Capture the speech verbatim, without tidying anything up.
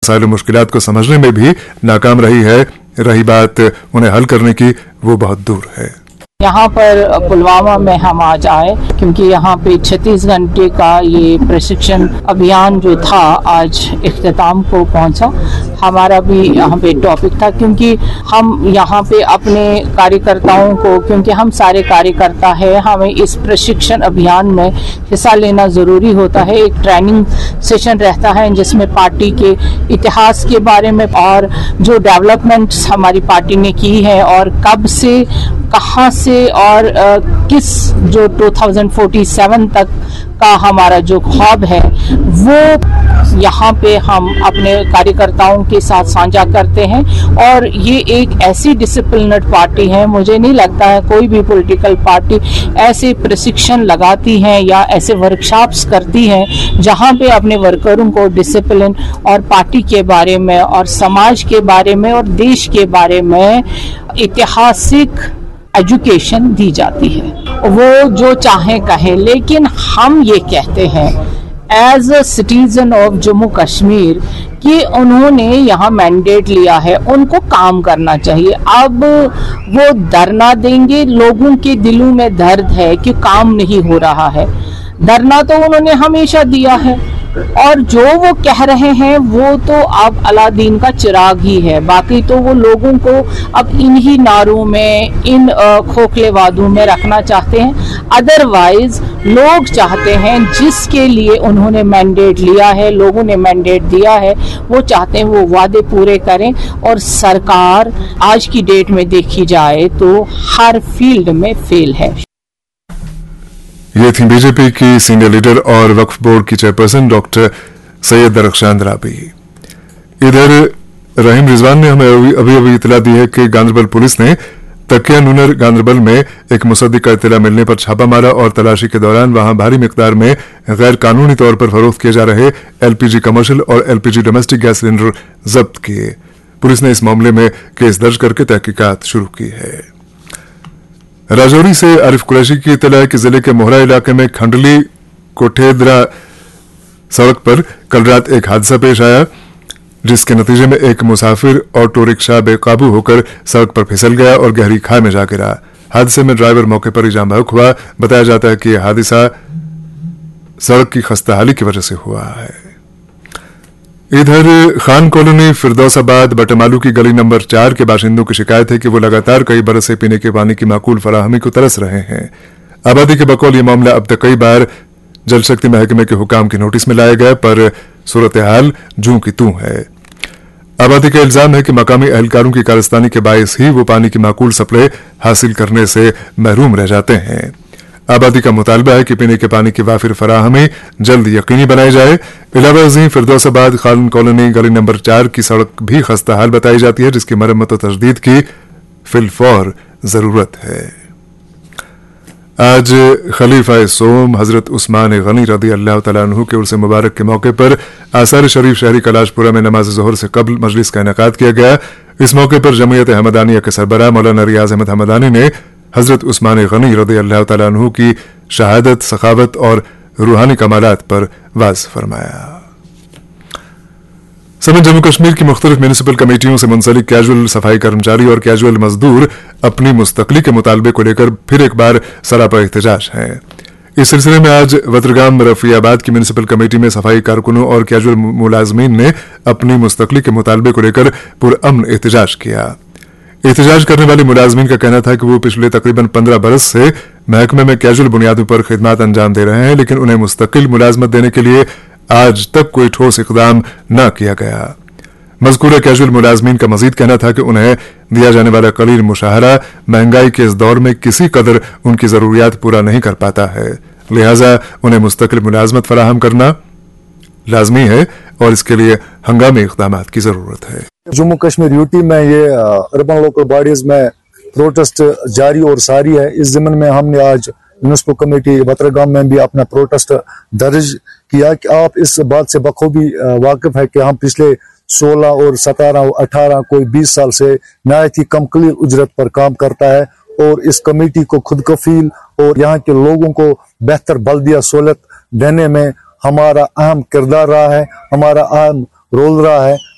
मसाइल और मुश्किलात को समझने में भी नाकाम रही है। रही बात उन्हें हल करने की, वो बहुत दूर है। यहाँ पर पुलवामा में हम आज आए क्योंकि यहाँ पे छत्तीस घंटे का ये प्रशिक्षण अभियान जो था आज इख्तिताम को पहुँचा। हमारा भी यहाँ पे टॉपिक था क्योंकि हम यहाँ पे अपने कार्यकर्ताओं को, क्योंकि हम सारे कार्यकर्ता हैं, हमें इस प्रशिक्षण अभियान में हिस्सा लेना ज़रूरी होता है। एक ट्रेनिंग सेशन रहता है जिसमें पार्टी के इतिहास के बारे में और जो डेवलपमेंट्स हमारी पार्टी ने की है और कब से कहाँ से और आ, किस जो दो हज़ार सैंतालीस तक का हमारा जो ख्वाब है वो यहाँ पे हम अपने कार्यकर्ताओं के साथ साझा करते हैं। और ये एक ऐसी डिसिप्लिनड पार्टी है, मुझे नहीं लगता है कोई भी पॉलिटिकल पार्टी ऐसे प्रशिक्षण लगाती है या ऐसे वर्कशॉप्स करती है जहाँ पे अपने वर्करों को डिसिप्लिन और पार्टी के बारे में और समाज के बारे में और देश के बारे में ऐतिहासिक एजुकेशन दी जाती है। वो जो चाहे कहें, लेकिन हम ये कहते हैं as a citizen of Jammu Kashmir कि उन्होंने यहाँ मैंडेट लिया है, उनको काम करना चाहिए। अब वो धरना देंगे, लोगों के दिलों में दर्द है कि काम नहीं हो रहा है। धरना तो उन्होंने हमेशा दिया है और जो वो कह रहे हैं वो तो अब अलादीन का चिराग ही है। बाकी तो वो लोगों को अब इन्हीं नारों में, इन खोखले वादों में रखना चाहते हैं। अदरवाइज लोग चाहते हैं जिसके लिए उन्होंने मैंडेट लिया है, लोगों ने मैंडेट दिया है, वो चाहते हैं वो वादे पूरे करें। और सरकार आज की डेट में देखी जाए तो हर फील्ड में फेल है। ये थी बीजेपी की सीनियर लीडर और वक्फ बोर्ड की चेयरपर्सन डॉक्टर सैयद दरख्शान राबी। इधर रहीम रिजवान ने हमें अभी अभी इतला दी है कि गांधरबल पुलिस ने तकिया नूनर गांधरबल में एक मुसद्दिक का इतला मिलने पर छापा मारा और तलाशी के दौरान वहां भारी मिकदार में गैर कानूनी तौर पर फरोख्त किए जा रहे एलपीजी कमर्शियल और एलपीजी डोमेस्टिक गैस सिलेंडर जब्त किए। पुलिस ने इस मामले में केस दर्ज करके तहकीकात शुरू की है। राजौरी से आरिफ कुरैशी की इत्तला है कि जिले के मोहरा इलाके में खंडली कोठेदरा सड़क पर कल रात एक हादसा पेश आया, जिसके नतीजे में एक मुसाफिर ऑटो रिक्शा बेकाबू होकर सड़क पर फिसल गया और गहरी खाई में जा गिरा। हादसे में ड्राइवर मौके पर ही जान बहक हुआ। बताया जाता है कि यह हादसा सड़क की खस्ताहाली की वजह से हुआ है। इधर खान कॉलोनी फिरदौसाबाद बटमालू की गली नंबर चार के बाशिंदों की शिकायत है कि वो लगातार कई बरस से पीने के पानी की माकूल फराहमी को तरस रहे हैं। आबादी के बकौल ये मामला अब तक कई बार जल शक्ति महकमे के हुकाम की नोटिस में लाया गया, पर सूरत हाल जूं की तूं है। आबादी का इल्जाम है कि मकामी एहलकारों की कारस्तानी के बायस ही वो पानी की माकूल सप्लाई हासिल करने से महरूम रह जाते हैं। आबादी का मुतालबा है कि पीने के पानी की वाफिर फराहमी जल्द यकीनी बनाई जाए। इलावा अजीम फिरदौसाबाद खान कॉलोनी गली नंबर चार की सड़क भी खस्ता हाल बताई जाती है, जिसकी मरम्मत और तजदीद की फिलफौर जरूरत है। आज खलीफा सोम हजरत उस्मान गनी रदी अल्लाह तआला अन्हु के उर्स मुबारक के मौके पर आसार शरीफ शहरी कलाशपुरा में नमाज ज़ोहर से कबल मजलिस का इनेकाद किया गया। इस मौके पर जमीयत हमदानिया के सरबराह मौलाना रियाज अहमद हमदानी ने हजरत उस्मान गनी रदी अल्लाह तआला अन्हु की शहादत, सखावत और रूहानी कमालात पर वाज फरमाया। समेत जम्मू कश्मीर की मुख्तलिफ म्यूनिसिपल कमेटियों से मुंसलिक कैजुअल सफाई कर्मचारी और कैजुअल मजदूर अपनी मुस्तकली के मुतालबे को लेकर फिर एक बार सरापा एहतजाज हैं। इस सिलसिले में आज वत्रगाम रफियाबाद की म्यूनिसिपल कमेटी में सफाई कारकुनों और कैजुअल मुलाजमीन ने अपनी मुस्तकली के मुतालबे को लेकर पुरअमन एहतजाज किया। एहतजाज करने वाले मुलाजमीन का कहना था कि वो पिछले तकरीबन पंद्रह बरस से महकमे में कैजुअल बुनियादों पर खिदमत अंजाम दे रहे हैं, लेकिन उन्हें मुस्तकिल मुलाजमत देने के लिए आज तक कोई ठोस इकदाम न किया गया। मज़कूरा कैजुअल मुलाजमीन का मजीद कहना था कि उन्हें दिया जाने वाला कलील मुशाहरा महंगाई के इस दौर में किसी कदर उनकी जरूरियात पूरा नहीं कर पाता है, लिहाजा उन्हें मुस्तकिल मुलाजमत फराहम करना लाजमी है और इसके लिए हंगामी इक़दाम की जरूरत है। जम्मू कश्मीर यूटी में ये अर्बन लोकल बॉडीज में प्रोटेस्ट जारी और सारी है। इस ज़िम्मन में हमने आज म्यूनिसिपल कमेटी वत्रगाम में भी अपना प्रोटेस्ट दर्ज किया कि आप इस बात से बखूबी वाकिफ है कि हम पिछले सोलह और सतारह और अठारह कोई बीस साल से नहायत ही कम कलील उजरत पर काम करता है और इस कमेटी को खुद कफील और यहाँ के लोगों को बेहतर बल्दिया सहूलत देने में हमारा अहम किरदार रहा है, हमारा अहम रोल रहा है।